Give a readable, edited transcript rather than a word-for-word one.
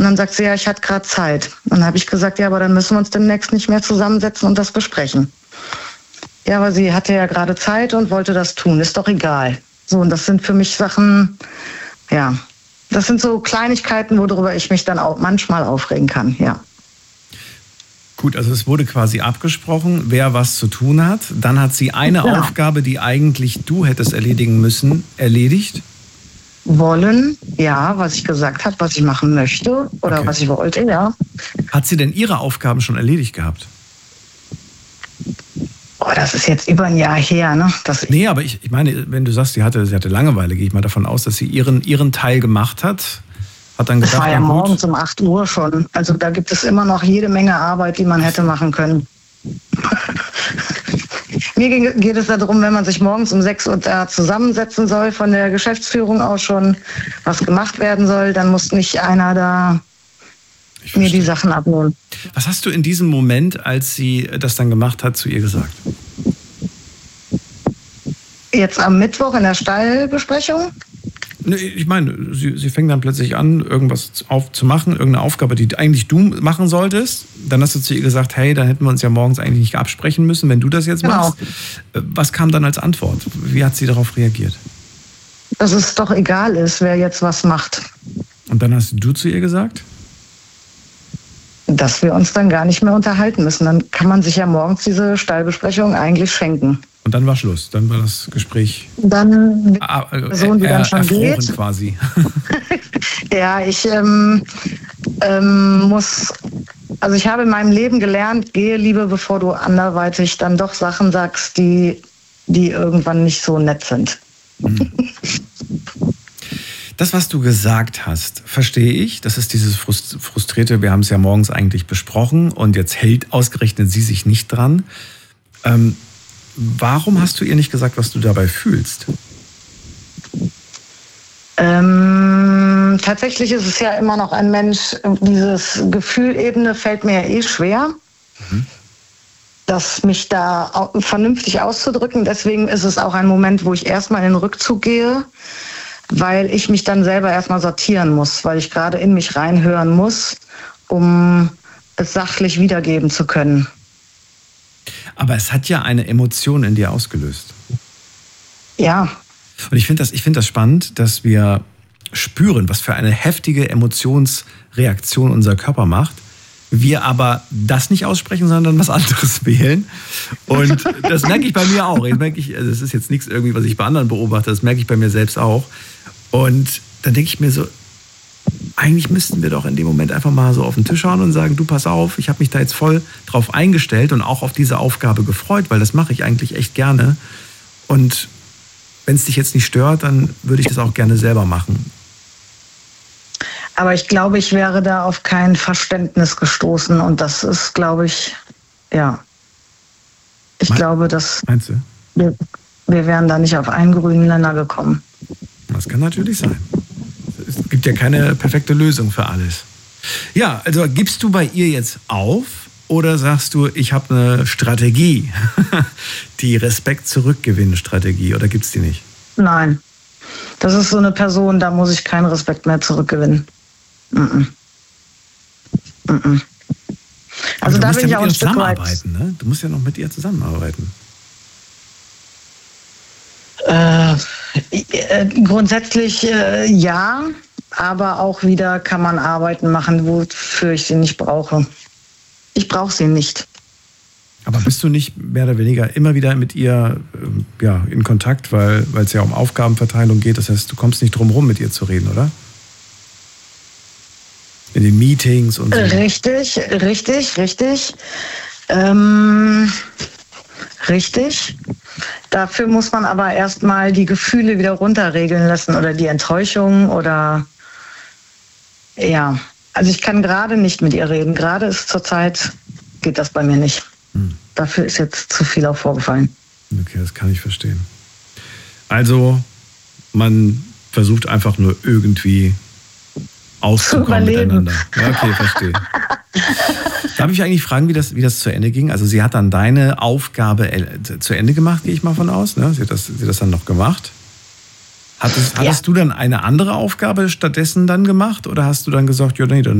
Und dann sagt sie, ja, ich hatte gerade Zeit. Und dann habe ich gesagt, ja, aber dann müssen wir uns demnächst nicht mehr zusammensetzen und das besprechen. Ja, aber sie hatte ja gerade Zeit und wollte das tun. Ist doch egal. So, und das sind für mich Sachen, ja, das sind so Kleinigkeiten, worüber ich mich dann auch manchmal aufregen kann, ja. Gut, also es wurde quasi abgesprochen, wer was zu tun hat. Dann hat sie eine Aufgabe, die eigentlich du hättest erledigen müssen, erledigt. Wollen, ja, was ich gesagt habe, was ich machen möchte oder was ich wollte, ja. Hat sie denn ihre Aufgaben schon erledigt gehabt? Oh, das ist jetzt über ein Jahr her, ne? Nee, aber ich meine, wenn du sagst, sie hatte Langeweile, gehe ich mal davon aus, dass sie ihren Teil gemacht hat. Hat dann gedacht, das war ja morgens um 8 Uhr schon. Also da gibt es immer noch jede Menge Arbeit, die man hätte machen können. Mir geht es darum, wenn man sich morgens um 6 Uhr da zusammensetzen soll, von der Geschäftsführung aus schon, was gemacht werden soll, dann muss nicht einer da mir die Sachen abnehmen. Was hast du in diesem Moment, als sie das dann gemacht hat, zu ihr gesagt? Jetzt am Mittwoch in der Stallbesprechung? Ich meine, sie fängt dann plötzlich an, irgendwas zu machen, irgendeine Aufgabe, die eigentlich du machen solltest. Dann hast du zu ihr gesagt, hey, dann hätten wir uns ja morgens eigentlich nicht absprechen müssen, wenn du das jetzt machst. Was kam dann als Antwort? Wie hat sie darauf reagiert? Dass es doch egal ist, wer jetzt was macht. Und dann hast du zu ihr gesagt? Dass wir uns dann gar nicht mehr unterhalten müssen. Dann kann man sich ja morgens diese Stallbesprechung eigentlich schenken. Und dann war Schluss, dann war das Gespräch. Dann die Person, die dann schon geht. Quasi. Ja, ich ich habe in meinem Leben gelernt, gehe lieber, bevor du anderweitig dann doch Sachen sagst, die irgendwann nicht so nett sind. Das, was du gesagt hast, verstehe ich. Das ist dieses Frustrierte, wir haben es ja morgens eigentlich besprochen und jetzt hält ausgerechnet sie sich nicht dran. Warum hast du ihr nicht gesagt, was du dabei fühlst? Tatsächlich ist es ja immer noch ein Mensch, dieses Gefühlebene fällt mir ja eh schwer, das mich da vernünftig auszudrücken. Deswegen ist es auch ein Moment, wo ich erstmal in den Rückzug gehe, weil ich mich dann selber erstmal sortieren muss, weil ich gerade in mich reinhören muss, um es sachlich wiedergeben zu können. Aber es hat ja eine Emotion in dir ausgelöst. Ja. Und ich finde das spannend, dass wir spüren, was für eine heftige Emotionsreaktion unser Körper macht. Wir aber das nicht aussprechen, sondern was anderes wählen. Und das merke ich bei mir auch. Das ist jetzt nichts irgendwie, was ich bei anderen beobachte, das merke ich bei mir selbst auch. Und dann denke ich mir so, eigentlich müssten wir doch in dem Moment einfach mal so auf den Tisch hauen und sagen, du, pass auf, ich habe mich da jetzt voll drauf eingestellt und auch auf diese Aufgabe gefreut, weil das mache ich eigentlich echt gerne. Und wenn es dich jetzt nicht stört, dann würde ich das auch gerne selber machen. Aber ich glaube, ich wäre da auf kein Verständnis gestoßen und das ist, glaube ich, ja. Ich glaube, dass meinst du? Wir wären da nicht auf einen grünen Nenner gekommen. Das kann natürlich sein. Es gibt ja keine perfekte Lösung für alles. Ja, also gibst du bei ihr jetzt auf oder sagst du, ich habe eine Strategie, die Respekt-Zurückgewinnen-Strategie, oder gibt es die nicht? Nein, das ist so eine Person, da muss ich keinen Respekt mehr zurückgewinnen. Also da bin ich auch ein Stück weit. Ne? Du musst ja noch mit ihr zusammenarbeiten. Grundsätzlich ja, aber auch wieder kann man Arbeiten machen, wofür ich sie nicht brauche. Ich brauche sie nicht. Aber bist du nicht mehr oder weniger immer wieder mit ihr in Kontakt, weil es ja um Aufgabenverteilung geht? Das heißt, du kommst nicht drum rum, mit ihr zu reden, oder? In den Meetings und so. Richtig. Richtig. Dafür muss man aber erstmal die Gefühle wieder runterregeln lassen oder die Enttäuschung oder ja. Also ich kann gerade nicht mit ihr reden. Gerade ist zurzeit, geht das bei mir nicht. Dafür ist jetzt zu viel auch vorgefallen. Okay, das kann ich verstehen. Also man versucht einfach nur irgendwie auszukommen miteinander. Ja, okay, verstehe. Darf ich eigentlich fragen, wie das zu Ende ging? Also sie hat dann deine Aufgabe zu Ende gemacht, gehe ich mal von aus. Ne? Sie hat das dann noch gemacht. Hattest du dann eine andere Aufgabe stattdessen dann gemacht? Oder hast du dann gesagt, ja, nee, dann